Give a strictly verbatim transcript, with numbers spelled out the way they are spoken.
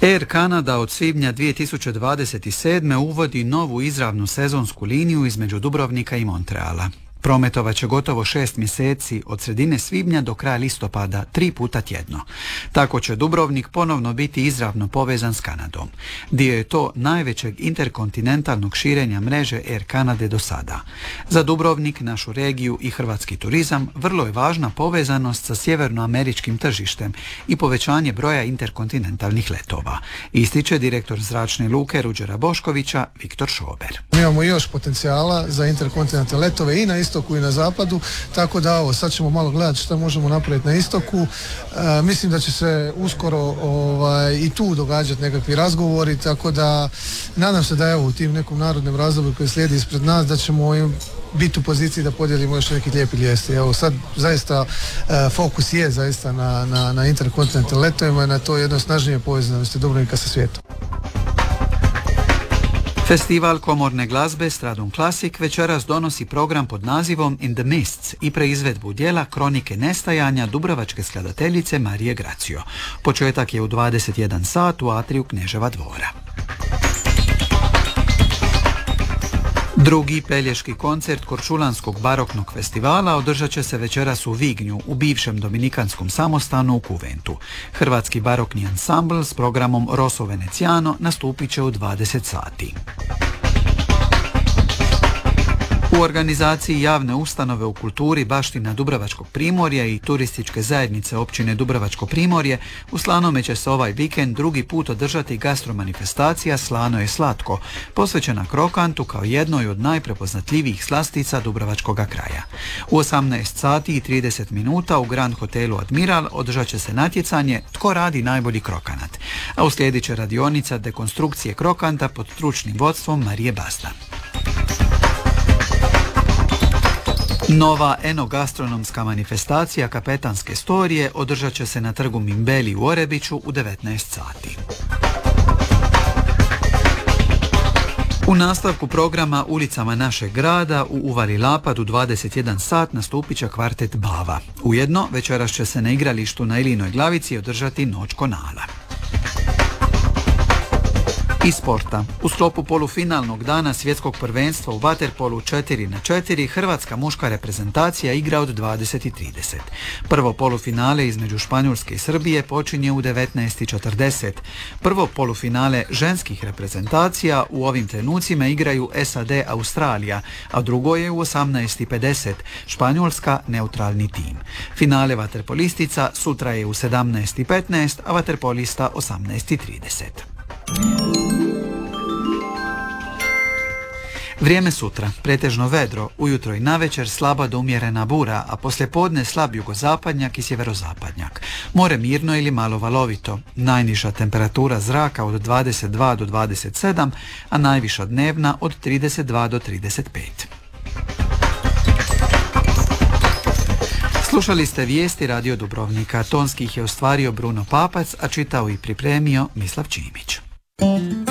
Air Canada od svibnja dvije tisuće dvadeset sedme. uvodi novu izravnu sezonsku liniju između Dubrovnika i Montreala. Prometovat će gotovo šest mjeseci od sredine svibnja do kraja listopada, tri puta tjedno. Tako će Dubrovnik ponovno biti izravno povezan s Kanadom. Dio je to najvećeg interkontinentalnog širenja mreže Air Canade do sada. Za Dubrovnik, našu regiju i hrvatski turizam vrlo je važna povezanost sa sjevernoameričkim tržištem i povećanje broja interkontinentalnih letova, ističe direktor zračne luke Ruđera Boškovića Viktor Šober. Mi imamo još potencijala za interkontinentalne letove i na istoku i na zapadu, tako da ovo, sad ćemo malo gledati što možemo napraviti na istoku. E, mislim da će se uskoro ovaj, i tu događati nekakvi razgovori, tako da nadam se da evo u tim nekom narodnom razdoblju koji slijedi ispred nas da ćemo im biti u poziciji da podijelimo još neki lijepi vijesti. Evo sad zaista e, fokus je zaista na, na, na interkontinentalnim letovima i na to jedno snažnije povezanosti Dubrovnika sa svijetom. Festival komorne glazbe Stradum Classic večeras donosi program pod nazivom In the Mists i preizvedbu djela Kronike nestajanja dubrovačke skladateljice Marije Gracio. Početak je u dvadeset jedan sat u atriju Kneževa dvora. Drugi pelješki koncert Korčulanskog baroknog festivala održat će se večeras u Vignju, u bivšem dominikanskom samostanu u Kuventu. Hrvatski barokni ansambl s programom Rosso Veneziano nastupit će u dvadeset sati. U organizaciji javne ustanove u kulturi Baština Dubrovačkog primorja i turističke zajednice općine Dubrovačko primorje u Slanome će se ovaj vikend drugi put održati gastromanifestacija Slano je slatko, posvećena krokantu kao jednoj od najprepoznatljivijih slastica Dubrovačkoga kraja. U osamnaest sati i trideset minuta u Grand hotelu Admiral održat će se natjecanje Tko radi najbolji krokanat, a uslijedit će radionica dekonstrukcije krokanta pod stručnim vodstvom Marije Bazdan. Nova enogastronomska manifestacija Kapetanske storije održat će se na trgu Mimbeli u Orebiću u devetnaest sati. U nastavku programa Ulicama našeg grada u Uvali Lapad u dvadeset jedan sat nastupit će kvartet Bava. Ujedno, večeras će se na igralištu na Ilinoj Glavici održati Noć Konala. Iz sporta. U sklopu polufinalnog dana svjetskog prvenstva u vaterpolu četiri na četiri hrvatska muška reprezentacija igra od dvadeset i trideset. Prvo polufinale između Španjolske i Srbije počinje u devetnaest i četrdeset. Prvo polufinale ženskih reprezentacija u ovim trenucima igraju S A D Australija, a drugo je u osamnaest i pedeset. Španjolska neutralni tim. Finale vaterpolistica sutra je u sedamnaest i petnaest, a vaterpolista osamnaest i trideset. Vrijeme sutra, pretežno vedro, ujutro i navečer slaba do umjerena bura, a poslijepodne slab jugozapadnjak i sjeverozapadnjak. More mirno ili malo valovito, najniža temperatura zraka od dvadeset dva do dvadeset sedam, a najviša dnevna od trideset dva do trideset pet. Slušali ste vijesti Radio Dubrovnika, tonski ih je ostvario Bruno Papac, a čitao i pripremio Mislav Čimić.